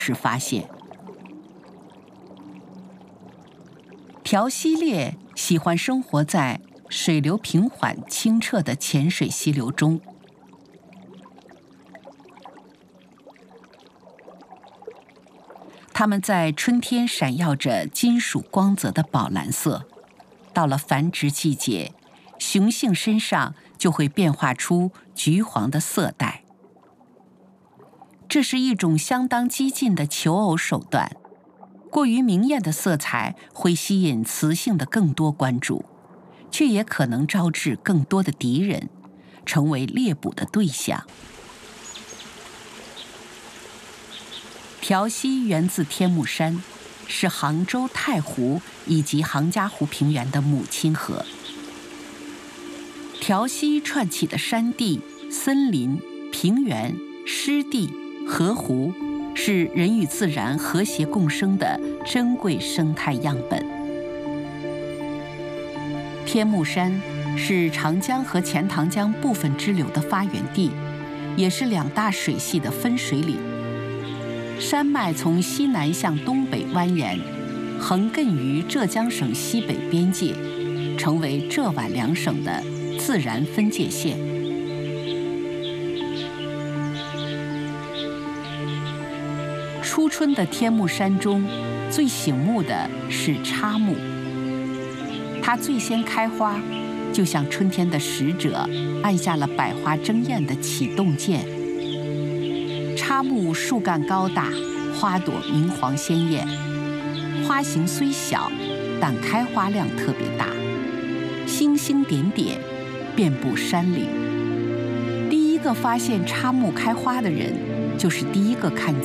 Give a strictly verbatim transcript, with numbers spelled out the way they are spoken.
是发现。条溪猎喜欢生活在水流平缓、清澈的浅水溪流中。它们在春天闪耀着金属光泽的宝蓝色，到了繁殖季节，雄性身上就会变化出橘黄的色带。这是一种相当激进的求偶手段，过于明艳的色彩会吸引雌性的更多关注，却也可能招致更多的敌人，成为猎捕的对象。条溪源自天目山，是杭州太湖以及杭嘉湖平原的母亲河。条溪串起的山地、森林、平原、湿地、河湖，是人与自然和谐共生的珍贵生态样本。天目山是长江和钱塘江部分支流的发源地，也是两大水系的分水岭。山脉从西南向东北蜿蜒，横亘于浙江省西北边界，成为浙皖两省的自然分界线。初春的天目山中，最醒目的是插木。它最先开花，就像春天的使者按下了百花争艳的启动键。插木树干高大，花朵明黄鲜艳，花型虽小，但开花量特别大，星星点点，遍布山岭。第一个发现插木开花的人，就是第一个看见